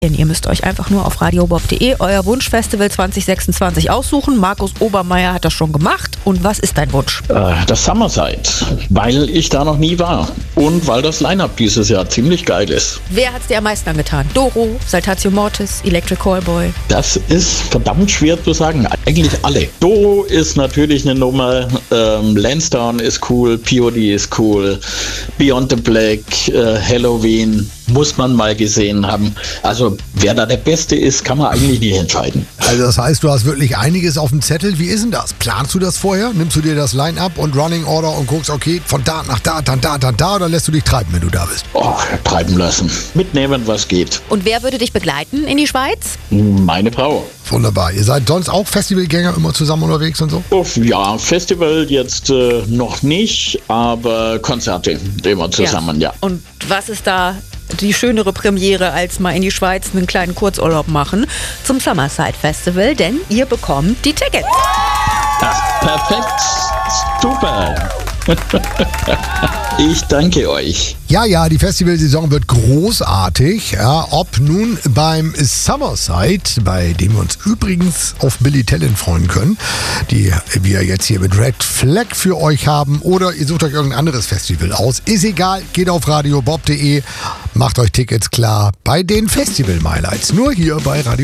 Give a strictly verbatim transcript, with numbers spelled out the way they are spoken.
Ihr müsst euch einfach nur auf radiobob punkt de euer Wunschfestival zwanzig sechsundzwanzig aussuchen. Markus Obermeier hat das schon gemacht. Und was ist dein Wunsch? Äh, das Summerside, weil ich da noch nie war und weil das Line-Up dieses Jahr ziemlich geil ist. Wer hat es dir am meisten angetan? Doro, Saltatio Mortis, Electric Callboy? Das ist verdammt schwer zu sagen. Eigentlich alle. Doro ist natürlich eine Nummer, ähm, Lansdowne ist cool, P O D ist cool, Beyond the Black, äh, Halloween muss man mal gesehen haben. Also wer da der Beste ist, kann man eigentlich nicht entscheiden. Also das heißt, du hast wirklich einiges auf dem Zettel. Wie ist denn das? Planst du das vorher? Nimmst du dir das Line-Up und Running Order und guckst, okay, von da nach da, dann da, dann da, oder lässt du dich treiben, wenn du da bist? Oh, treiben lassen. Mitnehmen, was geht. Und wer würde dich begleiten in die Schweiz? Meine Frau. Wunderbar. Ihr seid sonst auch Festivalgänger immer zusammen unterwegs und so? Oh, ja, Festival jetzt äh, noch nicht, aber Konzerte immer zusammen, ja. ja. Und was ist da die schönere Premiere, als mal in die Schweiz einen kleinen Kurzurlaub machen zum Summerside Festival, denn ihr bekommt die Tickets. Ach, perfekt, super. Ich danke euch. Ja, ja, die Festivalsaison wird großartig. Ja, ob nun beim Summerside, bei dem wir uns übrigens auf Billy Talent freuen können, die wir jetzt hier mit Red Flag für euch haben, oder ihr sucht euch irgendein anderes Festival aus. Ist egal, geht auf radiobob punkt de, macht euch Tickets klar bei den Festival-Highlights. Nur hier bei Radio